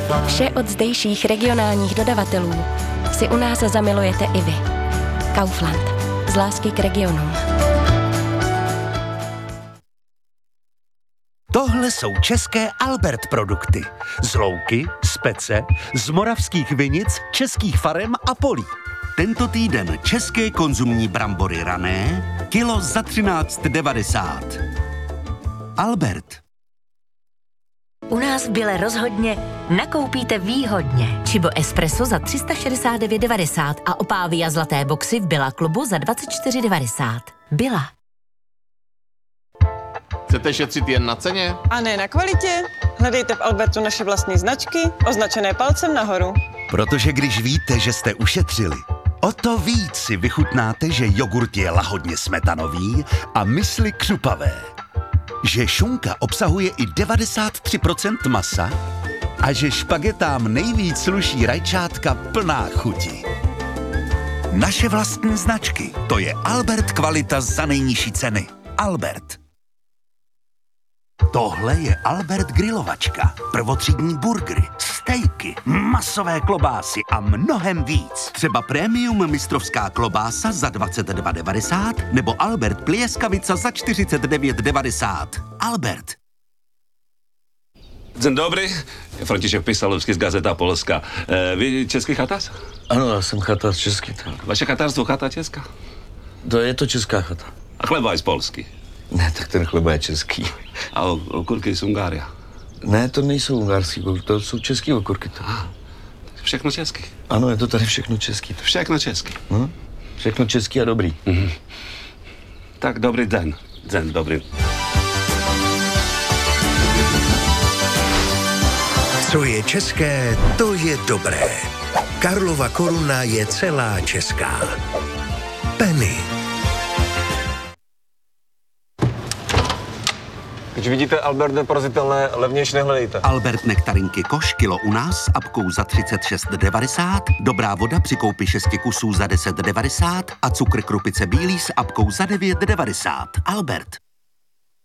Vše od zdejších regionálních dodavatelů si u nás zamilujete i vy. Kaufland. Z lásky k regionům. Tohle jsou české Albert produkty. Z louky, z pece, z moravských vinic, českých farem a polí. Tento týden české konzumní brambory rané, kilo za 13,90. Albert. U nás v Bile rozhodně nakoupíte výhodně. Čibo espresso za 369,90 a opávy a zlaté boxy v Billa klubu za 24,90. Billa. Chcete šetřit jen na ceně? A ne na kvalitě? Hledejte v Albertu naše vlastní značky, označené palcem nahoru. Protože když víte, že jste ušetřili, o to víc si vychutnáte, že jogurt je lahodně smetanový a mysli křupavé. Že šunka obsahuje i 93% masa a že špagetám nejvíc sluší rajčátka plná chuti. Naše vlastní značky, to je Albert kvalita za nejnižší ceny. Albert. Tohle je Albert grilovačka. Prvotřídní burgery, stejky, masové klobásy a mnohem víc. Třeba premium mistrovská klobása za 22,90 nebo Albert plieskavica za 49,90. Albert. Dzień dobry, Franciszek Pisalovský z Gazeta Polska. Vy český chatář? Ano, já jsem chatář český. Tak. Vaše chatářstvo chata česká? Je to česká chata. A chleba je z Polsky? Ne, tak ten chleba je český. A okurky z Ungária? Ne, to nejsou ungarský, to jsou český okurky. Všechno český? Ano, je to tady všechno český. Všechno český? Všechno český a dobrý. Tak dobrý den. Den dobrý. Co je české, to je dobré. Karlova koruna je celá česká. Penny. Když vidíte Albert neporazitelné, levnější nehledejte. Albert nektarinky koš kilo u nás s apkou za 36,90, dobrá voda při koupi 6 kusů za 10,90 a cukr krupice bílý s apkou za 9,90. Albert.